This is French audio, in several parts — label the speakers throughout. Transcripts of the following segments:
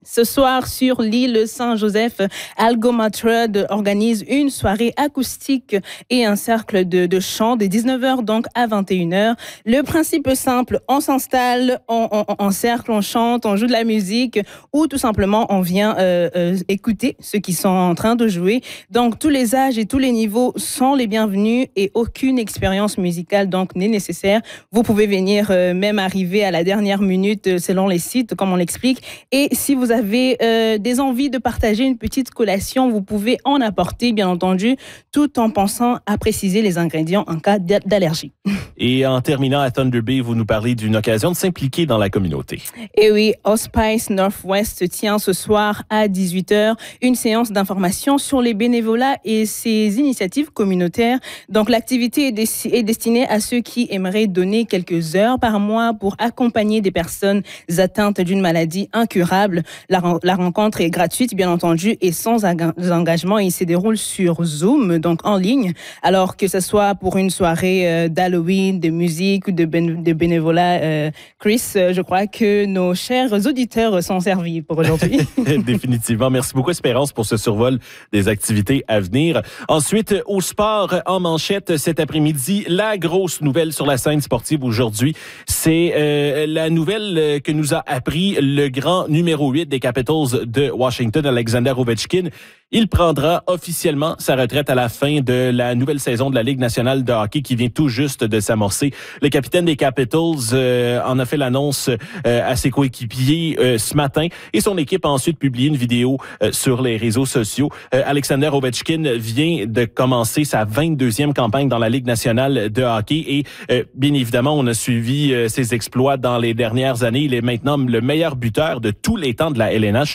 Speaker 1: Ce soir, sur l'île Saint-Joseph, Algomatrud organise une soirée acoustique et un cercle de chant de 19h donc à 21h. Le principe est simple, on s'installe, on cercle, on chante, on joue de la musique ou tout simplement on vient écouter ceux qui sont en train de jouer. Donc tous les âges et tous les niveaux sont les bienvenus et aucune expérience musicale donc n'est nécessaire. Vous pouvez venir même arriver à la dernière minute selon les sites comme on l'explique. Et si vous avez des envies de partager une petite collation, vous pouvez en apporter, bien entendu, tout en pensant à préciser les ingrédients en cas d'allergie.
Speaker 2: Et en terminant à Thunder Bay, vous nous parlez d'une occasion de s'impliquer dans la communauté.
Speaker 1: Et oui, Hospice Northwest tient ce soir à 18h une séance d'information sur les bénévolats et ses initiatives communautaires. Donc l'activité est destinée à ceux qui aimeraient donner quelques heures par mois pour accompagner des personnes atteintes d'une maladie incurable. La rencontre est gratuite, bien entendu, et sans engagement. Il se déroule sur Zoom, donc en ligne. Alors que ce soit pour une soirée d'Halloween, de musique ou de bénévolat, Chris, je crois que nos chers auditeurs sont servis pour aujourd'hui.
Speaker 2: Définitivement. Merci beaucoup, Espérance, pour ce survol des activités à venir. Ensuite, au sport, en manchette cet après-midi, la grosse nouvelle sur la scène sportive aujourd'hui, c'est la nouvelle que nous a appris le grand numéro 8 des Capitals de Washington, Alexander Ovechkin. Il prendra officiellement sa retraite à la fin de la nouvelle saison de la Ligue nationale de hockey qui vient tout juste de s'amorcer. Le capitaine des Capitals en a fait l'annonce à ses coéquipiers ce matin et son équipe a ensuite publié une vidéo sur les réseaux sociaux. Alexander Ovechkin vient de commencer sa 22e campagne dans la Ligue nationale de hockey et bien évidemment, on a suivi ses exploits dans les dernières années. Il est maintenant le meilleur buteur de tous les temps de la LNH,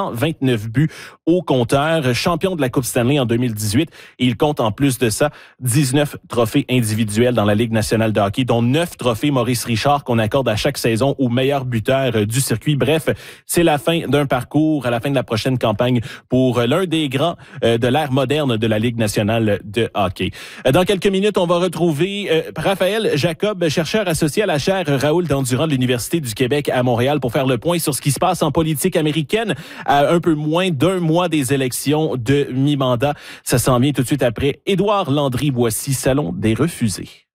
Speaker 2: 929 buts au compteur, champion de la Coupe Stanley en 2018 et il compte en plus de ça 19 trophées individuels dans la Ligue nationale de hockey, dont 9 trophées Maurice Richard qu'on accorde à chaque saison au meilleur buteur du circuit. Bref, c'est la fin d'un parcours à la fin de la prochaine campagne pour l'un des grands de l'ère moderne de la Ligue nationale de hockey. Dans quelques minutes, on va retrouver Raphaël Jacob, chercheur associé à la chaire Raoul Dandurand de l'Université du Québec à Montréal pour faire le point sur ce qui se passe en politique américaine à un peu moins d'un mois des élections de mi-mandat. Ça s'en vient tout de suite après Édouard Landry-Boissy, Salon des refusés.